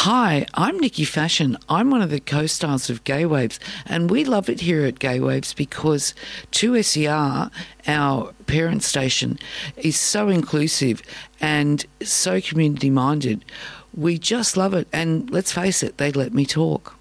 Hi, I'm Nikki Fashion. I'm one of the co-stars of Gay Waves, and we love it here at Gay Waves because 2SER, our parent station, is so inclusive and so community-minded. We just love it, and let's face it, they let me talk.